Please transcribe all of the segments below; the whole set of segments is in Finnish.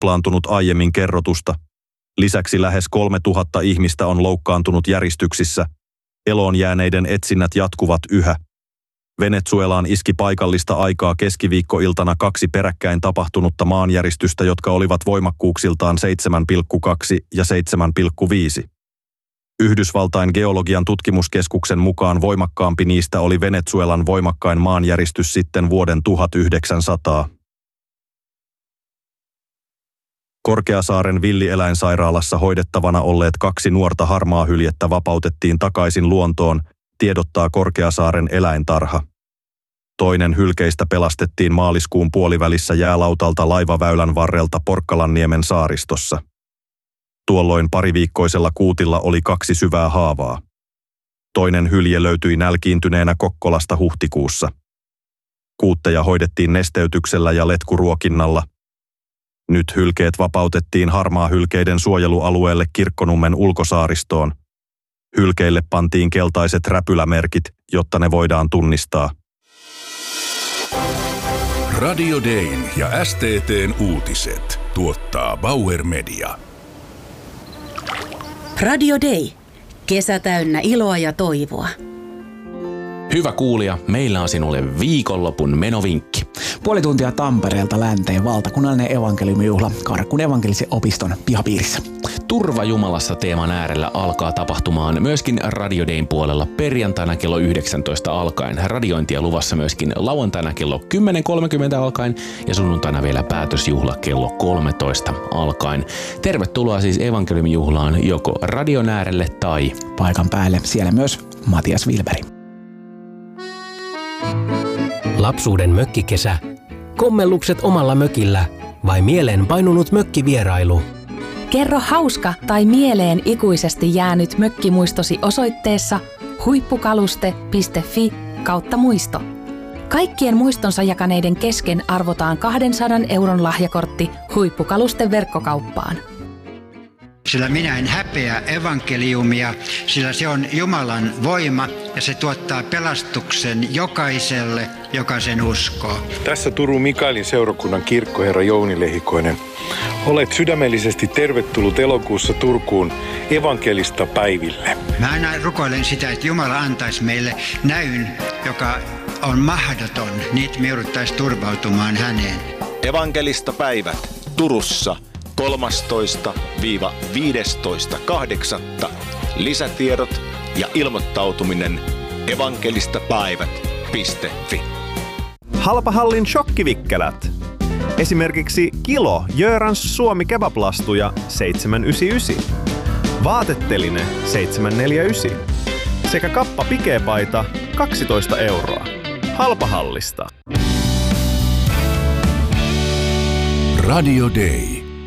tuplaantunut aiemmin kerrotusta. Lisäksi lähes 3000 ihmistä on loukkaantunut järjestyksissä. Eloon jääneiden etsinnät jatkuvat yhä. Venezuelaan iski paikallista aikaa keskiviikkoiltana 2 peräkkäin tapahtunutta maanjäristystä, jotka olivat voimakkuuksiltaan 7,2 ja 7,5. Yhdysvaltain geologian tutkimuskeskuksen mukaan voimakkaampi niistä oli Venezuelan voimakkain maanjäristys sitten vuoden 1900. Korkeasaaren villieläinsairaalassa hoidettavana olleet 2 nuorta harmaahyljettä vapautettiin takaisin luontoon, tiedottaa Korkeasaaren eläintarha. Toinen hylkeistä pelastettiin maaliskuun puolivälissä jäälautalta laivaväylän varrelta Porkkalanniemen saaristossa. Tuolloin pariviikkoisella kuutilla oli 2 syvää haavaa. Toinen hylje löytyi nälkiintyneenä Kokkolasta huhtikuussa. Kuutteja hoidettiin nesteytyksellä ja letkuruokinnalla. Nyt hylkeet vapautettiin harmaahylkeiden suojelualueelle Kirkkonummen ulkosaaristoon. Hylkeille pantiin keltaiset räpylämerkit, jotta ne voidaan tunnistaa. Radio Dayn ja STT:n uutiset tuottaa Bauer Media. Radio Day. Kesä täynnä iloa ja toivoa. Hyvä kuulija, meillä on sinulle viikonlopun menovinkki. Puoli tuntia Tampereelta länteen valtakunnallinen evankeliumijuhla Karkkun evankelisen opiston pihapiirissä. Turva Jumalassa -teeman äärellä alkaa tapahtumaan myöskin Radio Dayn puolella perjantaina kello 19 alkaen. Radiointia luvassa myöskin lauantaina kello 10.30 alkaen ja sunnuntaina vielä päätösjuhla kello 13 alkaen. Tervetuloa siis evankeliumijuhlaan joko radion äärelle tai paikan päälle. Siellä myös Matias Wilberi. Lapsuuden mökkikesä, kommellukset omalla mökillä vai mieleen painunut mökkivierailu? Kerro hauska tai mieleen ikuisesti jäänyt mökkimuistosi osoitteessa huippukaluste.fi/muisto. Kaikkien muistonsa jakaneiden kesken arvotaan 200 euron lahjakortti Huippukalusten verkkokauppaan. Sillä minä en häpeä evankeliumia, sillä se on Jumalan voima ja se tuottaa pelastuksen jokaiselle, joka sen uskoo. Tässä Turun Mikaelin seurakunnan kirkkoherra Jouni Lehikoinen. Olet sydämellisesti tervetullut elokuussa Turkuun evankelista päiville. Mä aina rukoilen sitä, että Jumala antaisi meille näyn, joka on mahdoton, niin me jouduttaisiin turvautumaan häneen. Evankelista päivät Turussa 13-15.8. Lisätiedot ja ilmoittautuminen evangelistapäivät.fi. Halpahallin shokkivikkelät. Esimerkiksi kilo Jörans Suomi kebaplastuja 7,99. Vaateteline 7,49. Sekä kappa pikepaita 12 euroa. Halpahallista. Radio Day.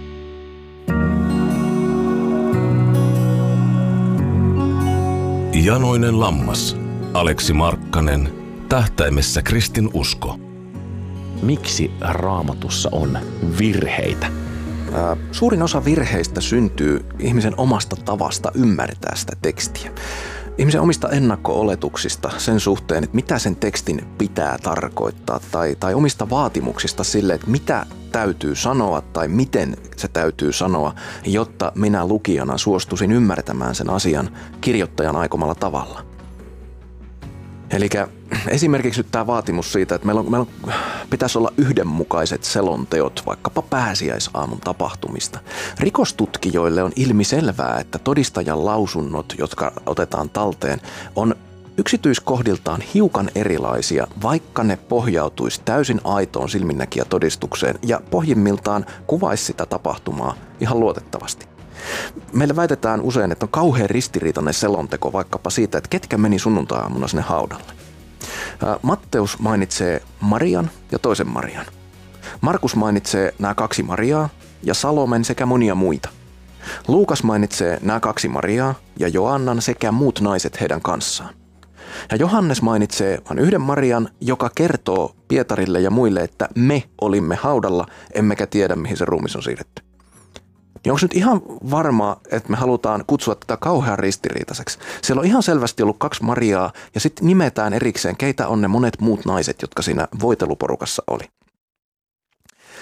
Janoinen lammas. Aleksi Markkanen. Tähtäimessä kristin usko. Miksi Raamatussa on virheitä? Suurin osa virheistä syntyy ihmisen omasta tavasta ymmärtää sitä tekstiä. Ihmisen omista ennakko-oletuksista sen suhteen, että mitä sen tekstin pitää tarkoittaa tai omista vaatimuksista sille, että mitä täytyy sanoa tai miten se täytyy sanoa, jotta minä lukijana suostuisin ymmärtämään sen asian kirjoittajan aikomalla tavalla. Eli esimerkiksi nyt tämä vaatimus siitä, että meillä pitäisi olla yhdenmukaiset selonteot vaikkapa pääsiäisaamun tapahtumista. Rikostutkijoille on ilmiselvää, että todistajan lausunnot, jotka otetaan talteen, on yksityiskohdiltaan hiukan erilaisia, vaikka ne pohjautuisi täysin aitoon silminnäkijätodistukseen ja pohjimmiltaan kuvaisi sitä tapahtumaa ihan luotettavasti. Meille väitetään usein, että on kauhean ristiriitainen selonteko vaikkapa siitä, että ketkä meni sunnuntai-aamuna sinne haudalle. Matteus mainitsee Marian ja toisen Marian. Markus mainitsee nämä 2 Mariaa ja Salomen sekä monia muita. Luukas mainitsee nämä 2 Mariaa ja Joannan sekä muut naiset heidän kanssaan. Ja Johannes mainitsee vain yhden Marian, joka kertoo Pietarille ja muille, että me olimme haudalla, emmekä tiedä mihin se ruumis on siirretty. Niin onko nyt ihan varmaa, että me halutaan kutsua tätä kauhean ristiriitaiseksi? Siellä on ihan selvästi ollut 2 Mariaa ja sitten nimetään erikseen, keitä on ne monet muut naiset, jotka siinä voiteluporukassa oli.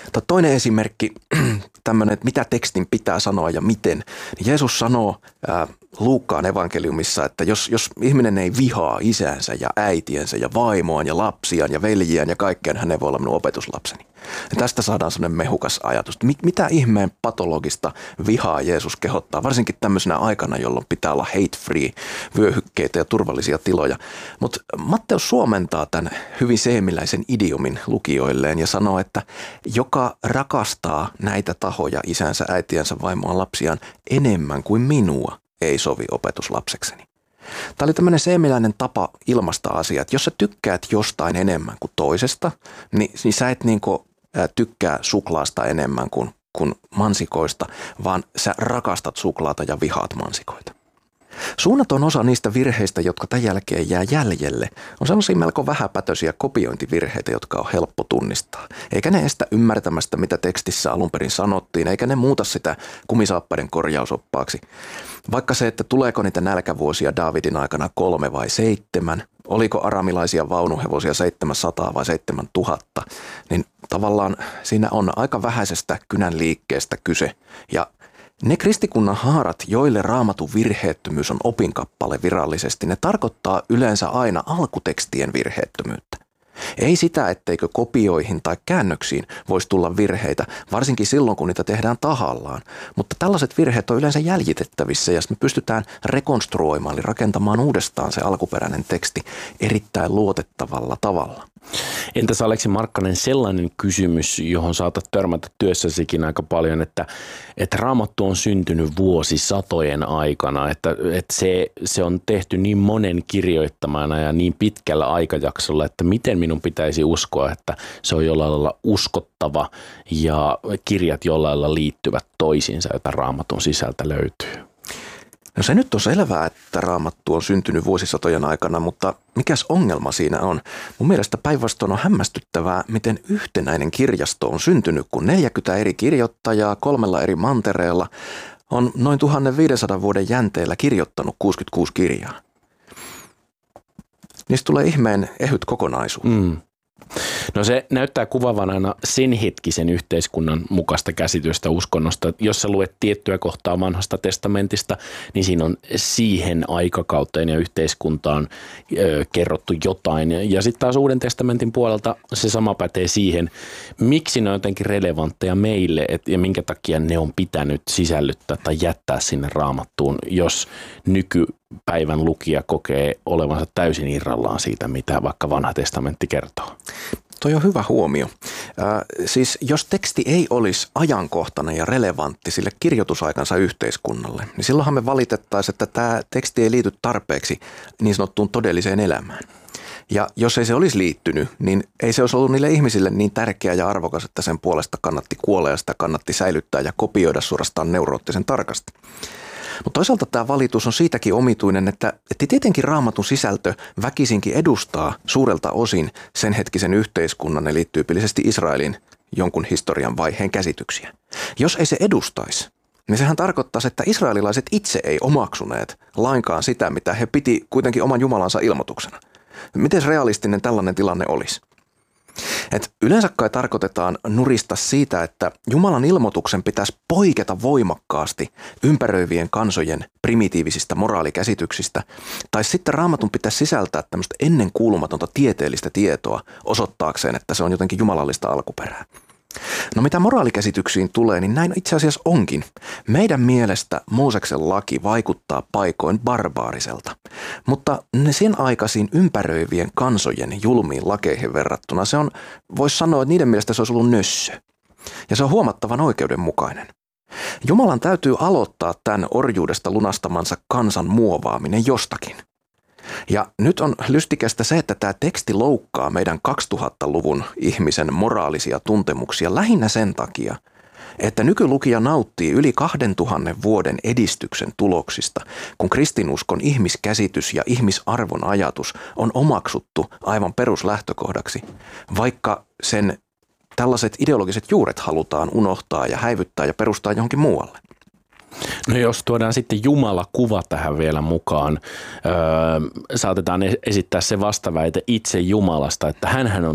Toinen esimerkki, tämmöinen, että mitä tekstin pitää sanoa ja miten. Niin Jeesus sanoo Luukkaan evankeliumissa, että jos ihminen ei vihaa isänsä ja äitiensä ja vaimoaan ja lapsiaan ja veljiään ja kaikkeen, hän ei voi olla minun opetuslapseni. Ja tästä saadaan sellainen mehukas ajatus. Mitä ihmeen patologista vihaa Jeesus kehottaa, varsinkin tämmöisenä aikana, jolloin pitää olla hate-free vyöhykkeitä ja turvallisia tiloja. Mutta Matteus suomentaa tämän hyvin seemiläisen idiomin lukijoilleen ja sanoo, että joka rakastaa näitä tahoja, isänsä, äitiänsä, vaimoaan, lapsiaan enemmän kuin minua, ei sovi opetuslapsekseni. Tämä oli tämmöinen seemiläinen tapa ilmaista asiaa, että jos sä tykkäät jostain enemmän kuin toisesta, niin sä et tykkää suklaasta enemmän kuin mansikoista, vaan sä rakastat suklaata ja vihaat mansikoita. Suunnaton osa niistä virheistä, jotka tämän jälkeen jää jäljelle, on sellaisia melko vähäpätöisiä kopiointivirheitä, jotka on helppo tunnistaa. Eikä ne estä ymmärtämästä, mitä tekstissä alun perin sanottiin, eikä ne muuta sitä kumisaappaiden korjausoppaaksi. Vaikka se, että tuleeko niitä nälkävuosia Daavidin aikana 3 vai 7, oliko aramilaisia vaunuhevosia 700 vai 7000, niin tavallaan siinä on aika vähäisestä kynän liikkeestä kyse. Ja ne kristikunnan haarat, joille Raamatun virheettömyys on opinkappale virallisesti, ne tarkoittaa yleensä aina alkutekstien virheettömyyttä. Ei sitä, etteikö kopioihin tai käännöksiin voisi tulla virheitä, varsinkin silloin, kun niitä tehdään tahallaan. Mutta tällaiset virheet on yleensä jäljitettävissä ja me pystytään rekonstruoimaan, eli rakentamaan uudestaan se alkuperäinen teksti erittäin luotettavalla tavalla. Entäs Aleksi Markkanen, sellainen kysymys, johon saatat törmätä työssäsikin aika paljon, että Raamattu on syntynyt vuosisatojen aikana, että se on tehty niin monen kirjoittamana ja niin pitkällä aikajaksolla, että miten minun pitäisi uskoa, että se on jollain lailla uskottava ja kirjat jollain lailla liittyvät toisiinsa, joita Raamatun sisältä löytyy? No se nyt on selvää, että Raamattu on syntynyt vuosisatojen aikana, mutta mikäs ongelma siinä on? Mun mielestä päinvastoin on hämmästyttävää, miten yhtenäinen kirjasto on syntynyt, kun 40 eri kirjoittajaa 3 eri mantereella on noin 1500 vuoden jänteellä kirjoittanut 66 kirjaa. Niistä tulee ihmeen ehyt kokonaisuus. No se näyttää kuvaavan aina sen hetkisen yhteiskunnan mukaista käsitystä uskonnosta. Jos sä luet tiettyä kohtaa vanhasta testamentista, niin siinä on siihen aikakauteen ja yhteiskuntaan kerrottu jotain. Ja sitten taas Uuden testamentin puolelta se sama pätee siihen, miksi ne on jotenkin relevantteja meille ja minkä takia ne on pitänyt sisällyttää tai jättää sinne Raamattuun, jos nykypäivän lukija kokee olevansa täysin irrallaan siitä, mitä vaikka vanha testamentti kertoo. Toi on hyvä huomio. Siis jos teksti ei olisi ajankohtainen ja relevantti sille kirjoitusaikansa yhteiskunnalle, niin silloinhan me valitettaisiin, että tämä teksti ei liity tarpeeksi niin sanottuun todelliseen elämään. Ja jos ei se olisi liittynyt, niin ei se olisi ollut niille ihmisille niin tärkeä ja arvokas, että sen puolesta kannatti kuolla ja sitä kannatti säilyttää ja kopioida suorastaan neuroottisen tarkasti. Mutta toisaalta tämä valitus on siitäkin omituinen, että tietenkin Raamatun sisältö väkisinkin edustaa suurelta osin sen hetkisen yhteiskunnan, eli tyypillisesti Israelin jonkun historian vaiheen käsityksiä. Jos ei se edustaisi, niin sehän tarkoittaisi, että israelilaiset itse ei omaksuneet lainkaan sitä, mitä he piti kuitenkin oman Jumalansa ilmoituksena. Miten realistinen tällainen tilanne olisi? Yleensä kai tarkoitetaan nurista siitä, että Jumalan ilmoituksen pitäisi poiketa voimakkaasti ympäröivien kansojen primitiivisistä moraalikäsityksistä, tai sitten Raamatun pitäisi sisältää tämmöistä ennenkuulumatonta tieteellistä tietoa osoittaakseen, että se on jotenkin jumalallista alkuperää. No mitä moraalikäsityksiin tulee, niin näin itse asiassa onkin. Meidän mielestä Mooseksen laki vaikuttaa paikoin barbaariselta, mutta sen aikaisiin ympäröivien kansojen julmiin lakeihin verrattuna se on, voisi sanoa, että niiden mielestä se olisi ollut nössö. Ja se on huomattavan oikeudenmukainen. Jumalan täytyy aloittaa tämän orjuudesta lunastamansa kansan muovaaminen jostakin. Ja nyt on lystikästä se, että tämä teksti loukkaa meidän 2000-luvun ihmisen moraalisia tuntemuksia lähinnä sen takia, että nykylukija nauttii yli 2000 vuoden edistyksen tuloksista, kun kristinuskon ihmiskäsitys ja ihmisarvon ajatus on omaksuttu aivan peruslähtökohdaksi, vaikka sen tällaiset ideologiset juuret halutaan unohtaa ja häivyttää ja perustaa johonkin muualle. No jos tuodaan sitten Jumala-kuva tähän vielä mukaan, saatetaan esittää se vastaväite itse Jumalasta, että hänhän on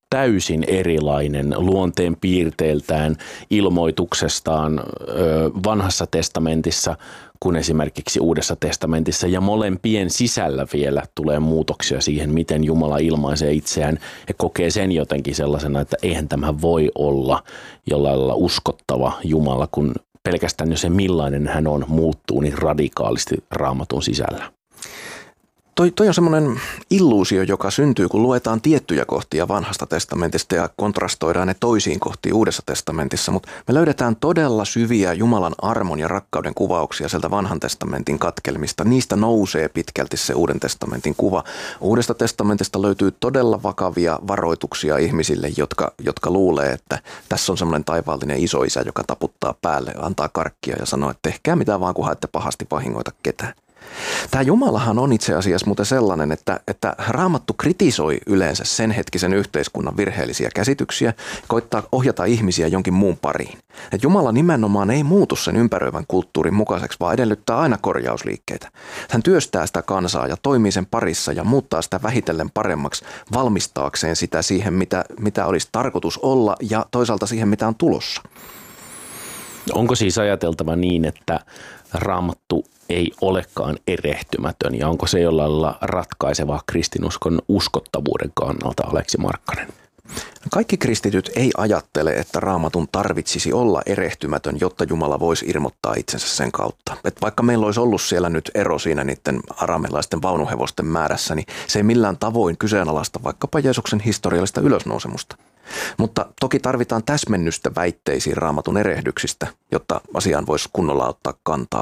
täysin erilainen luonteen piirteiltään, ilmoituksestaan vanhassa testamentissa kuin esimerkiksi Uudessa testamentissa, ja molempien sisällä vielä tulee muutoksia siihen, miten Jumala ilmaisee itseään ja kokee sen jotenkin sellaisena, että eihän tämä voi olla jollain lailla uskottava Jumala, kun pelkästään jo se millainen hän on muuttuu niin radikaalisti Raamatun sisällä. Toi on semmoinen illuusio, joka syntyy, kun luetaan tiettyjä kohtia vanhasta testamentista ja kontrastoidaan ne toisiin kohtiin Uudessa testamentissa, mutta me löydetään todella syviä Jumalan armon ja rakkauden kuvauksia sieltä vanhan testamentin katkelmista. Niistä nousee pitkälti se Uuden testamentin kuva. Uudesta testamentista löytyy todella vakavia varoituksia ihmisille, jotka luulee, että tässä on semmoinen taivaallinen isoisä, joka taputtaa päälle, antaa karkkia ja sanoo, että tehkää mitä vaan, kunhan ette pahasti vahingoita ketään. Tämä Jumalahan on itse asiassa muuten sellainen, että Raamattu kritisoi yleensä sen hetkisen yhteiskunnan virheellisiä käsityksiä, koittaa ohjata ihmisiä jonkin muun pariin. Et Jumala nimenomaan ei muutu sen ympäröivän kulttuurin mukaiseksi, vaan edellyttää aina korjausliikkeitä. Hän työstää sitä kansaa ja toimii sen parissa ja muuttaa sitä vähitellen paremmaksi valmistaakseen sitä siihen, mitä olisi tarkoitus olla, ja toisaalta siihen, mitä on tulossa. Onko siis ajateltava niin, että Raamattu ei olekaan erehtymätön, ja onko se jollain lailla ratkaisevaa kristinuskon uskottavuuden kannalta, Aleksi Markkanen? Kaikki kristityt ei ajattele, että Raamatun tarvitsisi olla erehtymätön, jotta Jumala voisi irmottaa itsensä sen kautta. Et vaikka meillä olisi ollut siellä nyt ero siinä niiden aramelaisten vaunuhevosten määrässä, niin se ei millään tavoin kyseenalaista vaikkapa Jeesuksen historiallista ylösnousemusta. Mutta toki tarvitaan täsmennystä väitteisiin Raamatun erehdyksistä, jotta asiaan voisi kunnolla ottaa kantaa.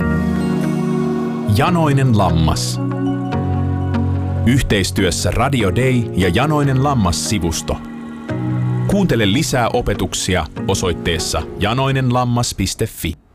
Janoinen lammas. Yhteistyössä Radio Day ja Janoinen lammas-sivusto. Kuuntele lisää opetuksia osoitteessa janoinenlammas.fi.